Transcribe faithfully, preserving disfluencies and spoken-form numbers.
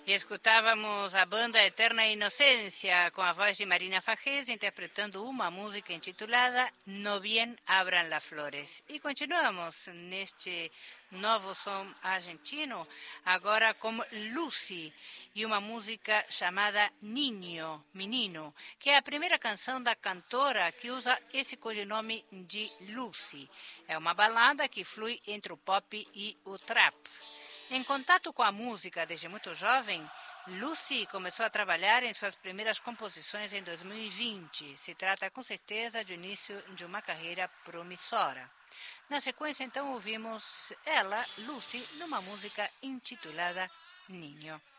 E escutávamos a banda Eterna Inocência com a voz de Marina Fajez interpretando uma música intitulada No Bien Abran las Flores. E continuamos neste novo som argentino, agora com Lucy e uma música chamada Niño, Menino, que é a primeira canção da cantora que usa esse codinome de Lucy. É uma balada que flui entre o pop e o trap. Em contato com a música desde muito jovem, Lucy começou a trabalhar em suas primeiras composições em dois mil e vinte. Se trata com certeza do início de uma carreira promissora. Na sequência, então, ouvimos ela, Lucy, numa música intitulada Niño.